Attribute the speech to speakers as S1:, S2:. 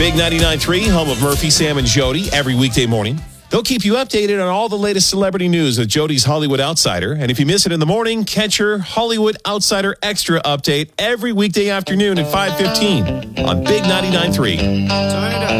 S1: Big 99.3, home of Murphy, Sam, and Jody, every weekday morning. They'll keep you updated on all the latest celebrity news with Jody's Hollywood Outsider. And if you miss it in the morning, catch your Hollywood Outsider Extra update every weekday afternoon at 5:15 on Big 99.3.
S2: Turn it up.